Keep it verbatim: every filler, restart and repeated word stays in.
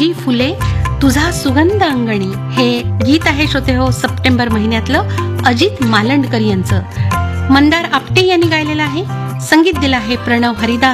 माझी फुले तुझा सुगंध अंगणी हे गीत आहे श्रोते हो सप्टेंबर महिन्यातलं अजित मालंडकर यांचं. मंदार आपटे यांनी गायलेलं आहे. संगीत दिलं आहे प्रणव हरिदास